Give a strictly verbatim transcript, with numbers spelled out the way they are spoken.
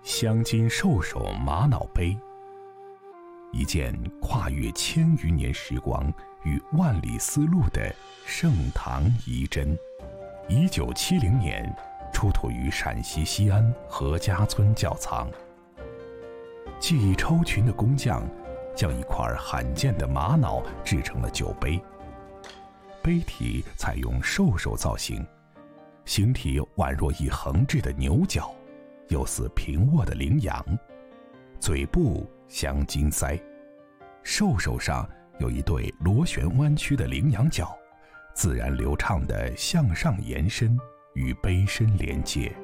镶金兽首玛瑙杯，一件跨越千余年时光与万里丝路的盛唐遗珍。一九七零年出土于陕西西安何家村窖藏。技艺超群的工匠将一块罕见的玛瑙制成了酒杯，杯体采用兽首造型，形体宛若一横置的牛角，又似平卧的羚羊，嘴部镶金腮，兽首上有一对螺旋弯曲的羚羊角，自然流畅地向上延伸，与杯身连接。